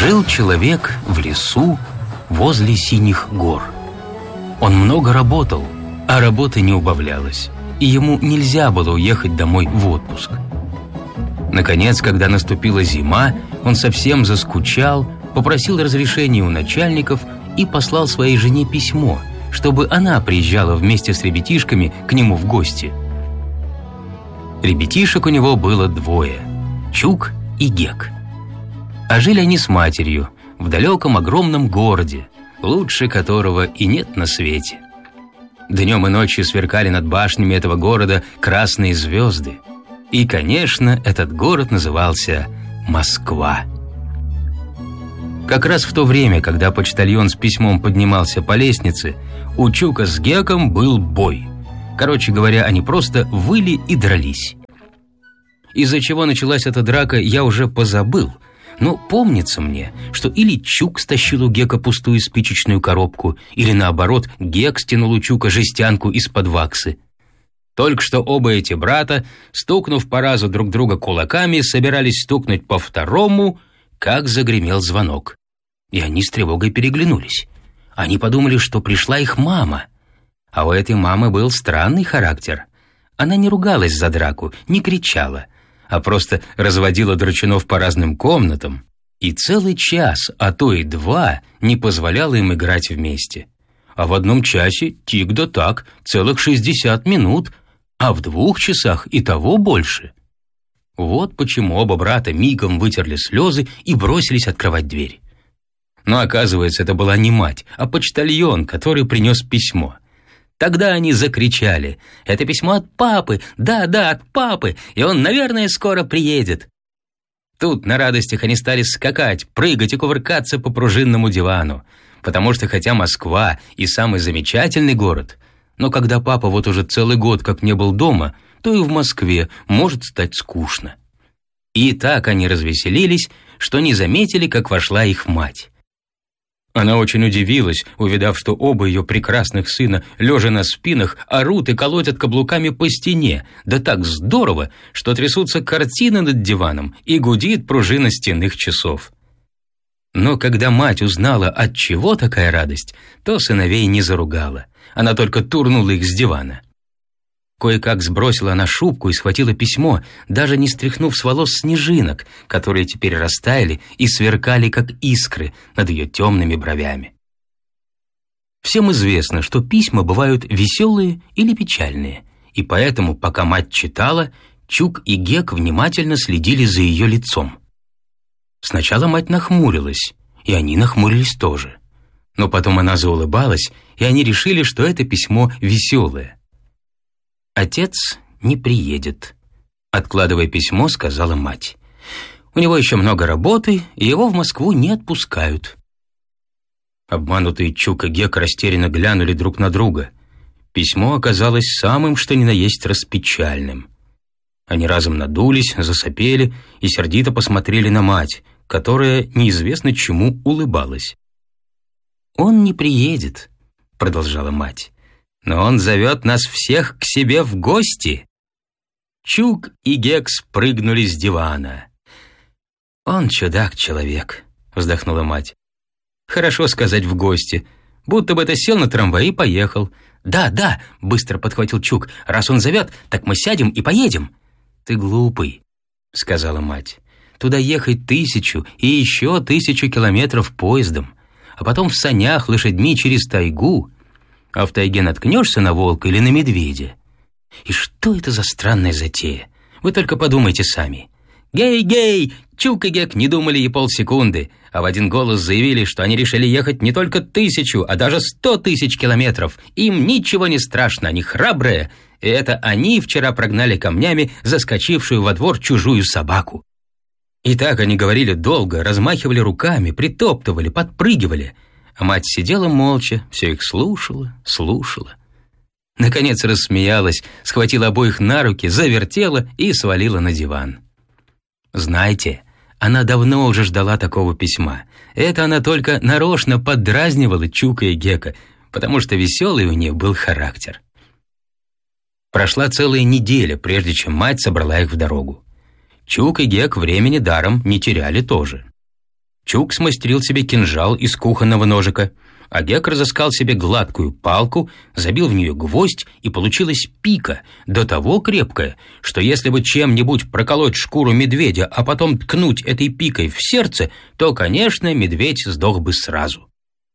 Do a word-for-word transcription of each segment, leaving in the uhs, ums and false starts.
Жил человек в лесу возле синих гор. Он много работал, а работы не убавлялось, и ему нельзя было уехать домой в отпуск. Наконец, когда наступила зима, он совсем заскучал, попросил разрешения у начальников и послал своей жене письмо, чтобы она приезжала вместе с ребятишками к нему в гости. Ребятишек у него было двое – Чук и Гек. А жили они с матерью в далеком огромном городе, лучше которого и нет на свете. Днем и ночью сверкали над башнями этого города красные звезды. И, конечно, этот город назывался Москва. Как раз в то время, когда почтальон с письмом поднимался по лестнице, у Чука с Геком был бой. Короче говоря, они просто выли и дрались. Из-за чего началась эта драка, я уже позабыл. Но помнится мне, что или Чук стащил у Гека пустую спичечную коробку, или наоборот, Гек стянул у Чука жестянку из-под ваксы. Только что оба эти брата, стукнув по разу друг друга кулаками, собирались стукнуть по второму, как загремел звонок. И они с тревогой переглянулись. Они подумали, что пришла их мама. А у этой мамы был странный характер. Она не ругалась за драку, не кричала, а просто разводила драчунов по разным комнатам и целый час, а то и два, не позволяла им играть вместе. А в одном часе тик да так, целых шестьдесят минут, а в двух часах и того больше. Вот почему оба брата мигом вытерли слезы и бросились открывать дверь. Но оказывается, это была не мать, а почтальон, который принес письмо. Тогда они закричали: «Это письмо от папы! Да-да, от папы! И он, наверное, скоро приедет!» Тут на радостях они стали скакать, прыгать и кувыркаться по пружинному дивану, потому что хотя Москва и самый замечательный город, но когда папа вот уже целый год как не был дома, то и в Москве может стать скучно. И так они развеселились, что не заметили, как вошла их мать. Она очень удивилась, увидав, что оба ее прекрасных сына, лежа на спинах, орут и колотят каблуками по стене, да так здорово, что трясутся картины над диваном и гудит пружина стенных часов. Но когда мать узнала, от чего такая радость, то сыновей не заругала. Она только турнула их с дивана. Кое-как сбросила она шубку и схватила письмо, даже не стряхнув с волос снежинок, которые теперь растаяли и сверкали, как искры, над ее темными бровями. Всем известно, что письма бывают веселые или печальные, и поэтому, пока мать читала, Чук и Гек внимательно следили за ее лицом. Сначала мать нахмурилась, и они нахмурились тоже. Но потом она заулыбалась, и они решили, что это письмо веселое. «Отец не приедет», — откладывая письмо, сказала мать. «У него еще много работы, и его в Москву не отпускают». Обманутые Чук и Гек растерянно глянули друг на друга. Письмо оказалось самым, что ни на есть, распечальным. Они разом надулись, засопели и сердито посмотрели на мать, которая неизвестно чему улыбалась. «Он не приедет», — продолжала мать. «Но он зовет нас всех к себе в гости». Чук и Гек спрыгнули с дивана. «Он чудак-человек», — вздохнула мать. «Хорошо сказать в гости, будто бы это сел на трамвай и поехал». «Да, да», — быстро подхватил Чук, — «раз он зовет, так мы сядем и поедем». «Ты глупый», — сказала мать. «Туда ехать тысячу и еще тысячу километров поездом, а потом в санях лошадьми через тайгу. А в тайге наткнешься на волка или на медведя. И что это за странная затея? Вы только подумайте сами». «Гей-гей!» Чук и Гек не думали и полсекунды, а в один голос заявили, что они решили ехать не только тысячу, а даже сто тысяч километров. Им ничего не страшно, они храбрые. И это они вчера прогнали камнями заскочившую во двор чужую собаку. И так они говорили долго, размахивали руками, притоптывали, подпрыгивали. А мать сидела молча, все их слушала, слушала. Наконец рассмеялась, схватила обоих на руки, завертела и свалила на диван. Знаете, она давно уже ждала такого письма. Это она только нарочно поддразнивала Чука и Гека, потому что веселый у нее был характер. Прошла целая неделя, прежде чем мать собрала их в дорогу. Чук и Гек времени даром не теряли тоже. Чук смастерил себе кинжал из кухонного ножика, а Гек разыскал себе гладкую палку, забил в нее гвоздь, и получилась пика, до того крепкая, что если бы чем-нибудь проколоть шкуру медведя, а потом ткнуть этой пикой в сердце, то, конечно, медведь сдох бы сразу.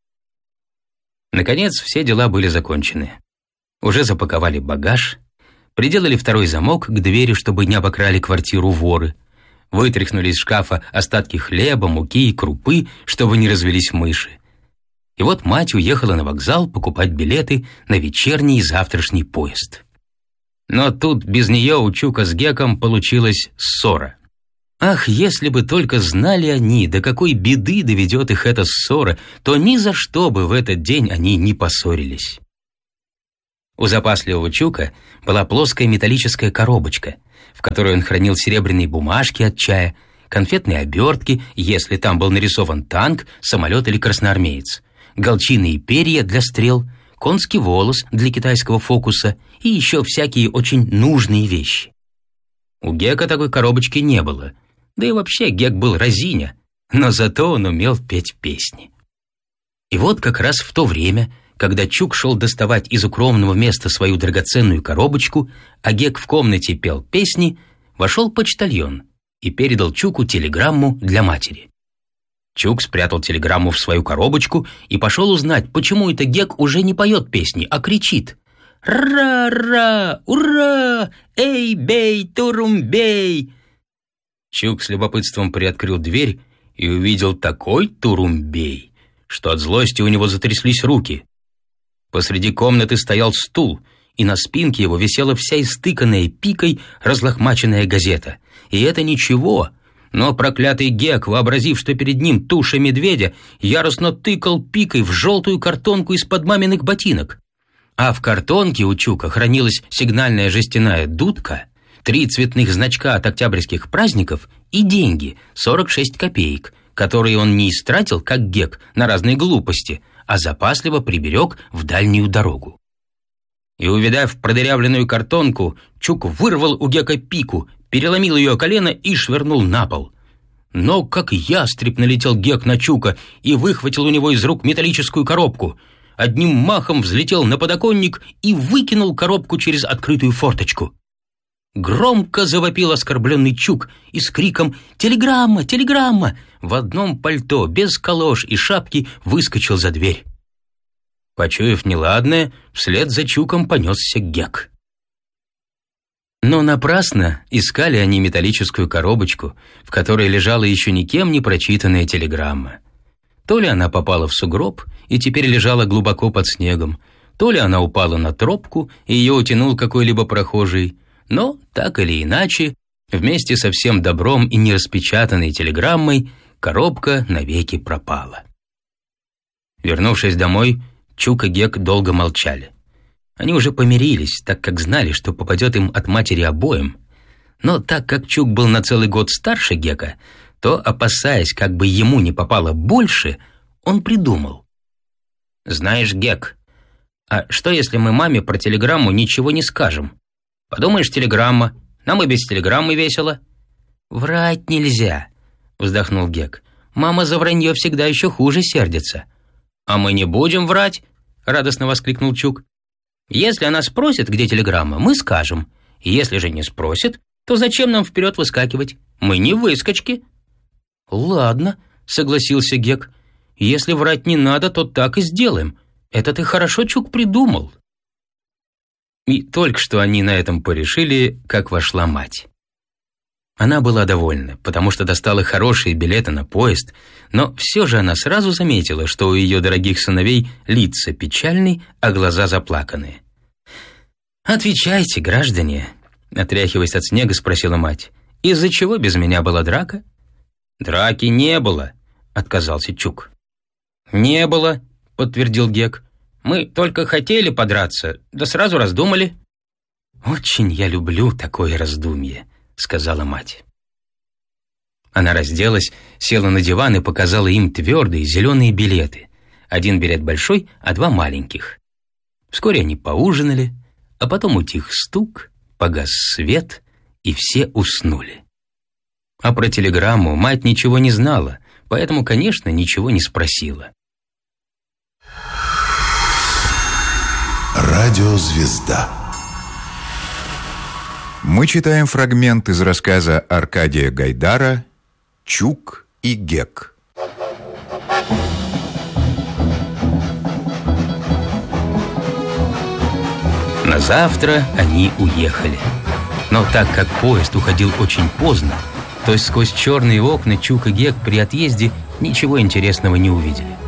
Наконец, все дела были закончены. Уже запаковали багаж, приделали второй замок к двери, чтобы не обокрали квартиру воры, вытряхнули из шкафа остатки хлеба, муки и крупы, чтобы не развелись мыши. И вот мать уехала на вокзал покупать билеты на вечерний и завтрашний поезд. Но тут без нее у Чука с Геком получилась ссора. Ах, если бы только знали они, до какой беды доведет их эта ссора, то ни за что бы в этот день они не поссорились. У запасливого Чука была плоская металлическая коробочка, в которой он хранил серебряные бумажки от чая, конфетные обертки, если там был нарисован танк, самолет или красноармеец, голчиные перья для стрел, конский волос для китайского фокуса и еще всякие очень нужные вещи. У Гека такой коробочки не было, да и вообще Гек был разиня, но зато он умел петь песни. И вот как раз в то время, когда Чук шел доставать из укромного места свою драгоценную коробочку, а Гек в комнате пел песни, вошел почтальон и передал Чуку телеграмму для матери. Чук спрятал телеграмму в свою коробочку и пошел узнать, почему это Гек уже не поет песни, а кричит: «Ра-ра! Ура! Эй, бей, турумбей!» Чук с любопытством приоткрыл дверь и увидел такой турумбей, что от злости у него затряслись руки. Посреди комнаты стоял стул, и на спинке его висела вся истыканная пикой разлохмаченная газета. И это ничего, но проклятый Гек, вообразив, что перед ним туша медведя, яростно тыкал пикой в желтую картонку из-под маминых ботинок. А в картонке у Чука хранилась сигнальная жестяная дудка, три цветных значка от октябрьских праздников и деньги, сорок шесть копеек, которые он не истратил, как Гек, на разные глупости, а запасливо приберег в дальнюю дорогу. И, увидав продырявленную картонку, Чук вырвал у Гека пику, переломил ее о колено и швырнул на пол. Но как ястреб налетел Гек на Чука и выхватил у него из рук металлическую коробку. Одним махом взлетел на подоконник и выкинул коробку через открытую форточку. Громко завопил оскорбленный Чук и с криком «Телеграмма! Телеграмма!» в одном пальто, без калош и шапки, выскочил за дверь. Почуяв неладное, вслед за Чуком понесся Гек. Но напрасно искали они металлическую коробочку, в которой лежала еще никем не прочитанная телеграмма. То ли она попала в сугроб и теперь лежала глубоко под снегом, то ли она упала на тропку и ее утянул какой-либо прохожий, но, так или иначе, вместе со всем добром и нераспечатанной телеграммой коробка навеки пропала. Вернувшись домой, Чук и Гек долго молчали. Они уже помирились, так как знали, что попадет им от матери обоим. Но так как Чук был на целый год старше Гека, то, опасаясь, как бы ему не попало больше, он придумал. «Знаешь, Гек, а что, если мы маме про телеграмму ничего не скажем? Подумаешь, телеграмма, нам и без телеграммы весело». «Врать нельзя», — вздохнул Гек. «Мама за вранье всегда еще хуже сердится». «А мы не будем врать», — радостно воскликнул Чук. «Если она спросит, где телеграмма, мы скажем. Если же не спросит, то зачем нам вперед выскакивать? Мы не выскочки». «Ладно», — согласился Гек. «Если врать не надо, то так и сделаем. Это ты хорошо, Чук, придумал». И только что они на этом порешили, как вошла мать. Она была довольна, потому что достала хорошие билеты на поезд, но все же она сразу заметила, что у ее дорогих сыновей лица печальны, а глаза заплаканные. «Отвечайте, граждане», — отряхиваясь от снега, спросила мать, «из-за чего без меня была драка?» «Драки не было», — отказался Чук. «Не было», — подтвердил Гек. «Мы только хотели подраться, да сразу раздумали». «Очень я люблю такое раздумье», — сказала мать. Она разделась, села на диван и показала им твердые зеленые билеты. Один билет большой, а два маленьких. Вскоре они поужинали, а потом утих стук, погас свет, и все уснули. А про телеграмму мать ничего не знала, поэтому, конечно, ничего не спросила. Радиозвезда. Мы читаем фрагмент из рассказа Аркадия Гайдара «Чук и Гек». На завтра они уехали. Но так как поезд уходил очень поздно, то есть сквозь черные окна Чук и Гек при отъезде ничего интересного не увидели.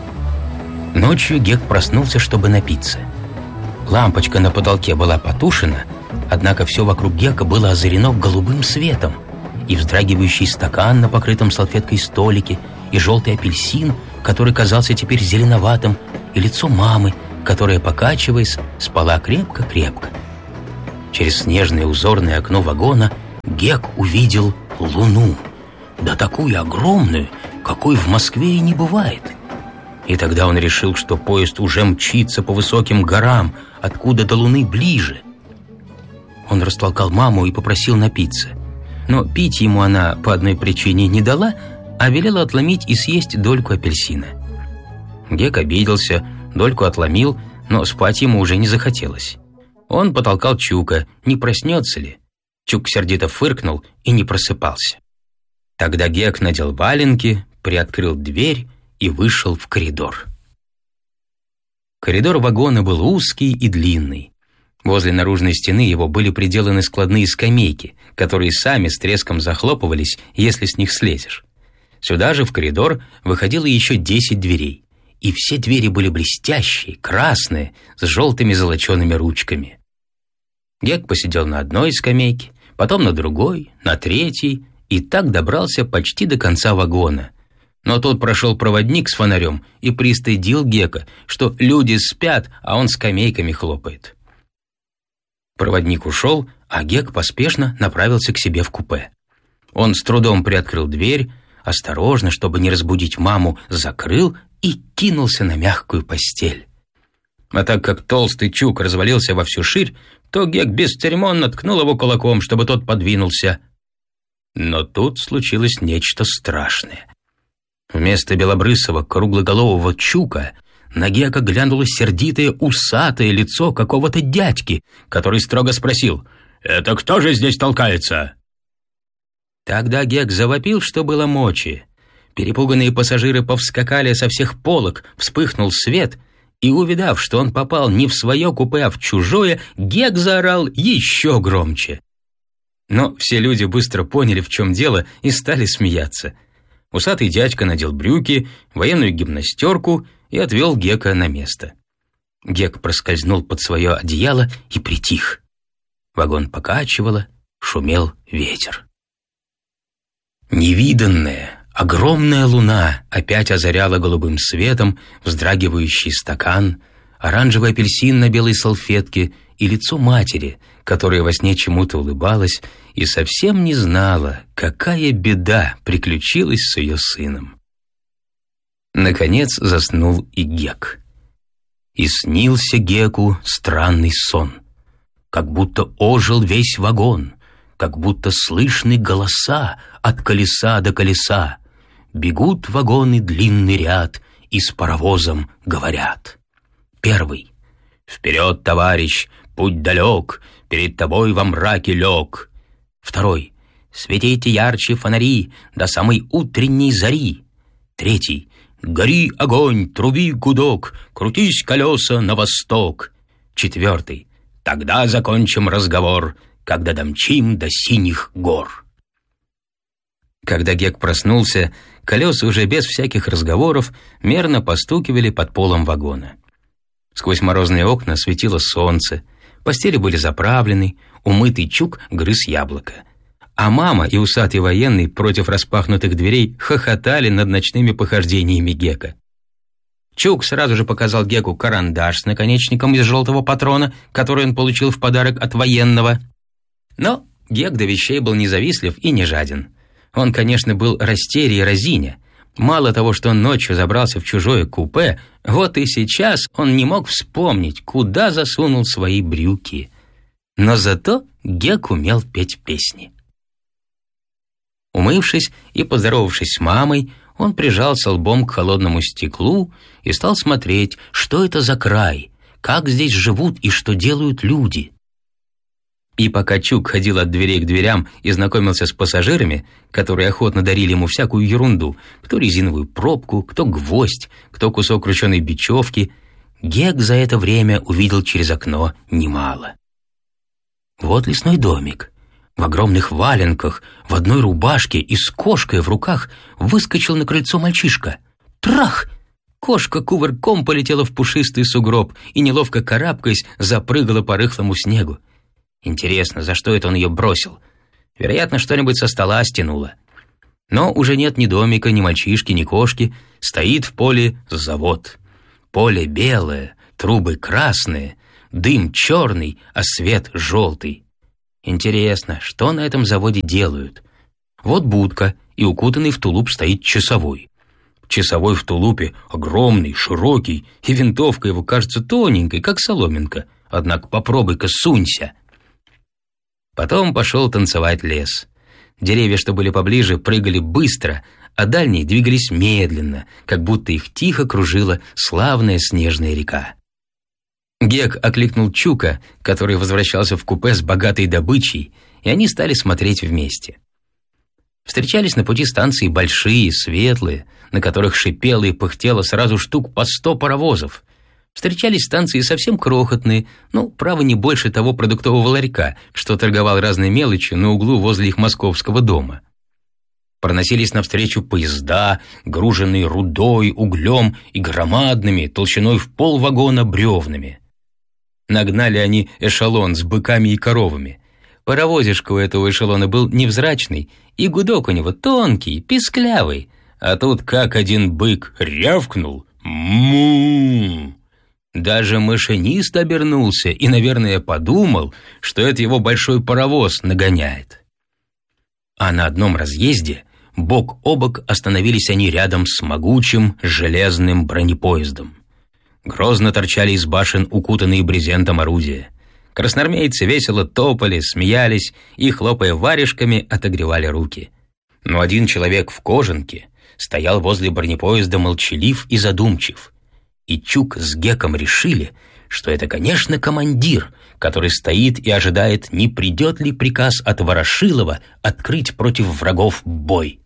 Ночью Гек проснулся, чтобы напиться. Лампочка на потолке была потушена, однако все вокруг Гека было озарено голубым светом. И вздрагивающий стакан на покрытом салфеткой столике, и желтый апельсин, который казался теперь зеленоватым, и лицо мамы, которая, покачиваясь, спала крепко-крепко. Через снежное узорное окно вагона Гек увидел луну, да такую огромную, какой в Москве и не бывает. И тогда он решил, что поезд уже мчится по высоким горам, откуда до луны ближе. Он растолкал маму и попросил напиться. Но пить ему она по одной причине не дала, а велела отломить и съесть дольку апельсина. Гек обиделся, дольку отломил, но спать ему уже не захотелось. Он потолкал Чука, не проснется ли. Чук сердито фыркнул и не просыпался. Тогда Гек надел валенки, приоткрыл дверь и вышел в коридор. Коридор вагона был узкий и длинный. Возле наружной стены его были приделаны складные скамейки, которые сами с треском захлопывались, если с них слезешь. Сюда же в коридор выходило еще десять дверей. И все двери были блестящие, красные, с желтыми золочеными ручками. Гек посидел на одной скамейке, потом на другой, на третьей, и так добрался почти до конца вагона. Но тут прошел проводник с фонарем и пристыдил Гека, что люди спят, а он скамейками хлопает. Проводник ушел, а Гек поспешно направился к себе в купе. Он с трудом приоткрыл дверь, осторожно, чтобы не разбудить маму, закрыл и кинулся на мягкую постель. А так как толстый Чук развалился во всю ширь, то Гек бесцеремонно ткнул его кулаком, чтобы тот подвинулся. Но тут случилось нечто страшное. Вместо белобрысого круглоголового Чука на Гека глянуло сердитое усатое лицо какого-то дядьки, который строго спросил: «Это кто же здесь толкается?» Тогда Гек завопил, что было мочи. Перепуганные пассажиры повскакали со всех полок, вспыхнул свет, и, увидав, что он попал не в свое купе, а в чужое, Гек заорал еще громче. Но все люди быстро поняли, в чем дело, и стали смеяться. Усатый дядька надел брюки, военную гимнастерку и отвел Гека на место. Гек проскользнул под свое одеяло и притих. Вагон покачивало, шумел ветер. Невиданная, огромная луна опять озаряла голубым светом вздрагивающий стакан, оранжевый апельсин на белой салфетке и лицо матери, которая во сне чему-то улыбалась и совсем не знала, какая беда приключилась с ее сыном. Наконец заснул и Гек. И снился Геку странный сон, как будто ожил весь вагон, как будто слышны голоса от колеса до колеса. Бегут вагоны длинный ряд и с паровозом говорят. Первый. «Вперед, товарищ, путь далек, перед тобой во мраке лег». Второй. «Светите ярче фонари до самой утренней зари». Третий. «Гори огонь, труби гудок, крутись колеса на восток». Четвертый. «Тогда закончим разговор, когда домчим до синих гор». Когда Гек проснулся, колеса уже без всяких разговоров мерно постукивали под полом вагона. Сквозь морозные окна светило солнце, постели были заправлены, умытый Чук грыз яблоко. А мама и усатый военный против распахнутых дверей хохотали над ночными похождениями Гека. Чук сразу же показал Геку карандаш с наконечником из желтого патрона, который он получил в подарок от военного. Но Гек до вещей был независтлив и не жаден. Он, конечно, был растерян и разиня. Мало того, что он ночью забрался в чужое купе, вот и сейчас он не мог вспомнить, куда засунул свои брюки. Но зато Гек умел петь песни. Умывшись и поздоровавшись с мамой, Он прижался лбом к холодному стеклу и стал смотреть, что это за край, как здесь живут и что делают люди. И пока Чук ходил от дверей к дверям и знакомился с пассажирами, которые охотно дарили ему всякую ерунду, кто резиновую пробку, кто гвоздь, кто кусок крученой бечевки, Гек за это время увидел через окно немало. Вот лесной домик. В огромных валенках, в одной рубашке и с кошкой в руках выскочил на крыльцо мальчишка. Трах! Кошка кувырком полетела в пушистый сугроб и, неловко карабкаясь, запрыгала по рыхлому снегу. Интересно, за что это он ее бросил? Вероятно, что-нибудь со стола стянуло. Но уже нет ни домика, ни мальчишки, ни кошки. Стоит в поле завод. Поле белое, трубы красные, дым черный, а свет желтый. Интересно, что на этом заводе делают? Вот будка, и укутанный в тулуп стоит часовой. Часовой в тулупе огромный, широкий, и винтовка его кажется тоненькой, как соломинка. Однако попробуй-ка сунься. Потом пошел танцевать лес. Деревья, что были поближе, прыгали быстро, а дальние двигались медленно, как будто их тихо кружила славная снежная река. Гек окликнул Чука, который возвращался в купе с богатой добычей, и они стали смотреть вместе. Встречались на пути станции большие, светлые, на которых шипело и пыхтело сразу штук по сто паровозов. Встречались станции совсем крохотные, ну, право, не больше того продуктового ларька, что торговал разной мелочью на углу возле их московского дома. Проносились навстречу поезда, груженные рудой, углем и громадными, толщиной в полвагона бревнами. Нагнали они эшелон с быками и коровами. Паровозишка у этого эшелона был невзрачный, и гудок у него тонкий, писклявый, а тут как один бык рявкнул «му». Даже машинист обернулся и, наверное, подумал, что это его большой паровоз нагоняет. А на одном разъезде бок о бок остановились они рядом с могучим железным бронепоездом. Грозно торчали из башен укутанные брезентом орудия. Красноармейцы весело топали, смеялись и, хлопая варежками, отогревали руки. Но один человек в кожанке стоял возле бронепоезда молчалив и задумчив. И Чук с Геком решили, что это, конечно, командир, который стоит и ожидает, не придет ли приказ от Ворошилова открыть против врагов бой.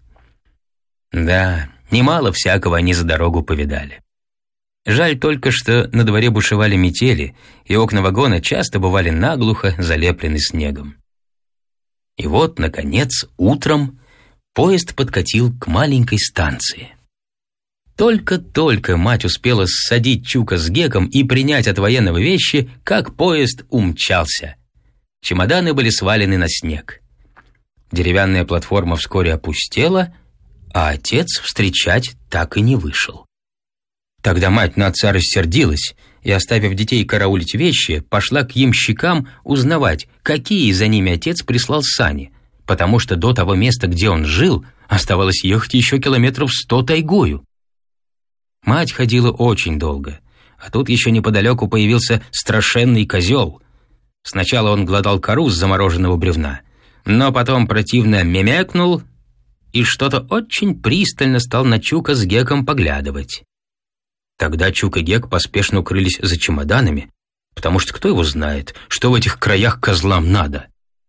Да, немало всякого они за дорогу повидали. Жаль только, что на дворе бушевали метели, и окна вагона часто бывали наглухо залеплены снегом. И вот, наконец, утром поезд подкатил к маленькой станции. Только-только мать успела ссадить Чука с Геком и принять от военного вещи, как поезд умчался. Чемоданы были свалены на снег. Деревянная платформа вскоре опустела, а отец встречать так и не вышел. Тогда мать на отца рассердилась и, оставив детей караулить вещи, пошла к ямщикам узнавать, какие за ними отец прислал сани, потому что до того места, где он жил, оставалось ехать еще километров сто тайгою. Мать ходила очень долго, а тут еще неподалеку появился страшенный козел. Сначала он глодал кору с замороженного бревна, но потом противно мемекнул и что-то очень пристально стал на Чука с Геком поглядывать. Тогда Чук и Гек поспешно укрылись за чемоданами, потому что кто его знает, что в этих краях козлам надо.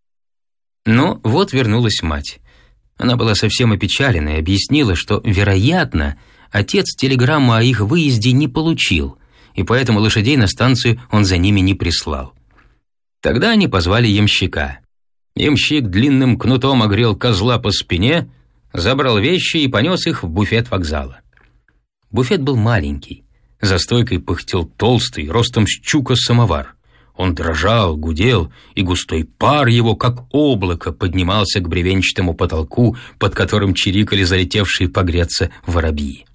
Но вот вернулась мать. Она была совсем опечалена и объяснила, что, вероятно, отец телеграмму о их выезде не получил, и поэтому лошадей на станцию он за ними не прислал. Тогда они позвали ямщика. Ямщик длинным кнутом огрел козла по спине, забрал вещи и понес их в буфет вокзала. Буфет был маленький. За стойкой пыхтел толстый, ростом с Чука самовар. Он дрожал, гудел, и густой пар его, как облако, поднимался к бревенчатому потолку, под которым чирикали залетевшие погреться воробьи.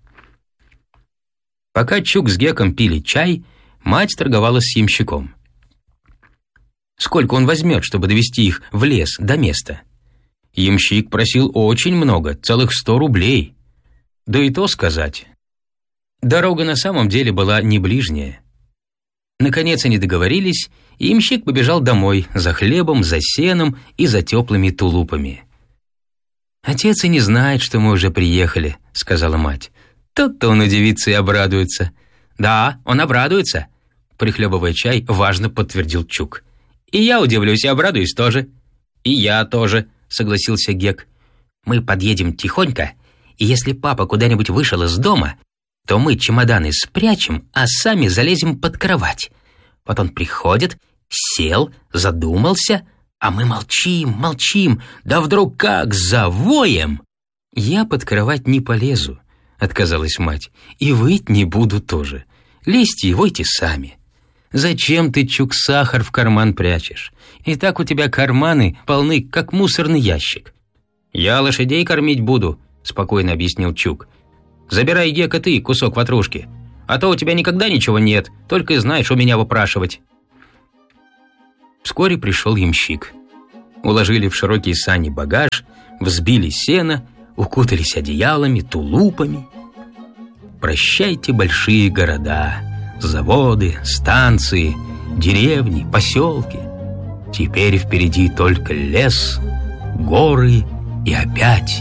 Пока Чук с Геком пили чай, мать торговалась с ямщиком. Сколько он возьмет, чтобы довести их в лес до места? Ямщик просил очень много, целых сто рублей. Да и то сказать. Дорога на самом деле была не ближняя. Наконец они договорились, и ямщик побежал домой за хлебом, за сеном и за теплыми тулупами. «Отец и не знает, что мы уже приехали», — сказала мать. «Тот-то он удивится и обрадуется». «Да, он обрадуется», — прихлебывая чай, важно подтвердил Чук. «И я удивлюсь и обрадуюсь тоже». «И я тоже», — согласился Гек. «Мы подъедем тихонько, и если папа куда-нибудь вышел из дома, то мы чемоданы спрячем, а сами залезем под кровать. Вот он приходит, сел, задумался, а мы молчим, молчим, да вдруг как завоем!» «Я под кровать не полезу», — отказалась мать, «и выть не буду тоже. Лезьте и войте сами. Зачем ты, Чук, сахар в карман прячешь? И так у тебя карманы полны, как мусорный ящик». «Я лошадей кормить буду», — спокойно объяснил Чук. «Забирай, Гека, ты кусок ватрушки, а то у тебя никогда ничего нет, только и знаешь у меня выпрашивать». Вскоре пришел ямщик. Уложили в широкие сани багаж, взбили сено, укутались одеялами, тулупами. Прощайте большие города, заводы, станции, деревни, поселки. Теперь впереди только лес, горы и опять